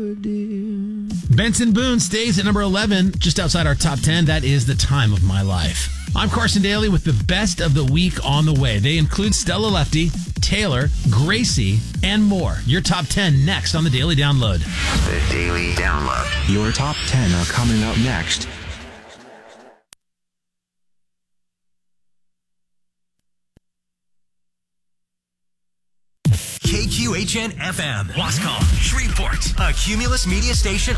Benson Boone stays at number 11, just outside our top 10. That is The Time of My Life. I'm Carson Daly with the best of the week on the way. They include Stella Lefty, Taylor, Gracie, and more. Your top 10 next on the Daily Download. The Daily Download. Your top 10 are coming up next. KQHN FM, Wascom, Shreveport, a Cumulus media station